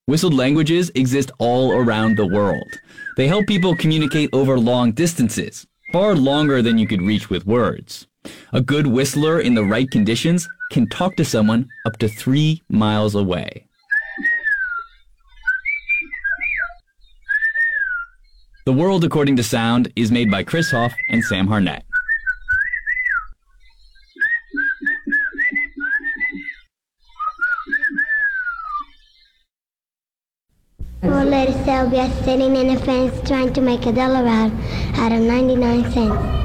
Whistled languages exist all around the world. They help people communicate over long distances, far longer than you could reach with words. A good whistler in the right conditions can talk to someone up to 3 miles away. The World According to Sound is made by Chris Hoff and Sam Harnett. Old lady Sylvia sitting in a fence trying to make $1 out of 99 cents.